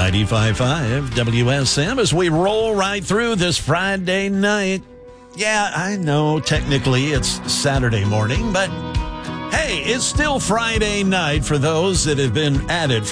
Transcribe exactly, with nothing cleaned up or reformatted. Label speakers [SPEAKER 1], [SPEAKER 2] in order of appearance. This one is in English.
[SPEAKER 1] ninety-five point five W S M as we roll right through this Friday night. Yeah, I know technically it's Saturday morning, but hey, it's still Friday night for those that have been at it for